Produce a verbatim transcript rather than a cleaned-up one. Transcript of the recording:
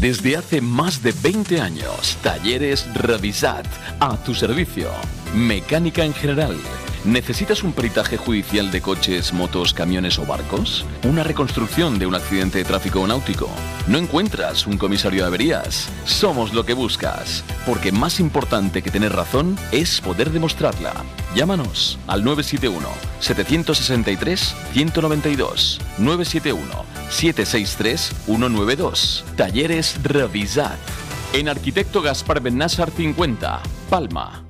Desde hace más de veinte años, Talleres Revisat, a tu servicio. Mecánica en general. ¿Necesitas un peritaje judicial de coches, motos, camiones o barcos? ¿Una reconstrucción de un accidente de tráfico náutico? ¿No encuentras un comisario de averías? Somos lo que buscas, porque más importante que tener razón es poder demostrarla. Llámanos al nueve siete uno, siete seis tres, uno nueve dos, nueve siete uno, siete seis tres, uno nueve dos. Talleres Revisat. En Arquitecto Gaspar Bennassar cincuenta, Palma.